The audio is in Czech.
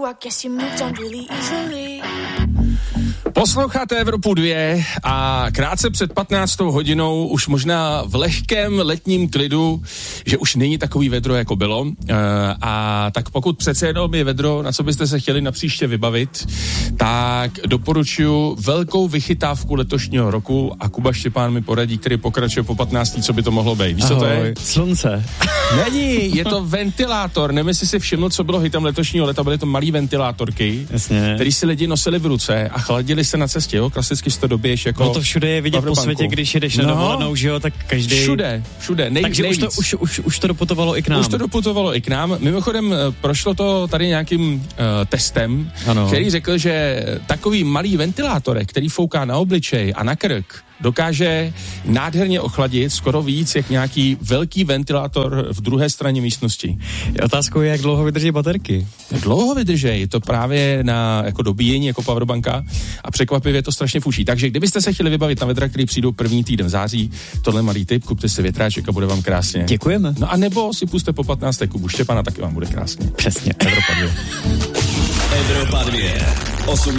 I guess you moved on really easily. Posloucháte Evropu 2 a krátce před 15. hodinou už možná v lehkém letním klidu, že už není takový vedro, jako bylo. A tak pokud přece jenom je vedro, na co byste se chtěli napříště vybavit, tak doporučuji velkou vychytávku letošního roku a Kuba Štěpán mi poradí, který pokračuje po 15. co by to mohlo být. Víš, co to je? Slunce. Není, je to ventilátor. Nevím, jestli si všiml, co bylo hitem letošního leta, byly to malý ventilátorky, který si lidi nosili v ruce a chladili se na cestě, jo? Klasicky si to dobiješ jako... No to všude je vidět po světě, když jedeš na dovolenou, že jo, tak každý... Všude. Takže už to doputovalo i k nám. Už to doputovalo i k nám. Mimochodem prošlo to tady nějakým testem, který řekl, že takový malý ventilátorek, který fouká na obličej a na krk, dokáže nádherně ochladit skoro víc, jak nějaký velký ventilátor v druhé straně místnosti. Otázkou je, jak dlouho vydrží baterky. Jak dlouho vydrží, to právě na jako dobíjení, jako powerbanka a překvapivě to strašně fuší. Takže kdybyste se chtěli vybavit na vedra, který přijdou první týden v září, tohle malý tip, kupte si větráček a bude vám krásně. Děkujeme. No a nebo si puste po 15. Kubu Štěpana, taky vám bude krásně. Přesně. Evropa 2. Evropa 2. 18.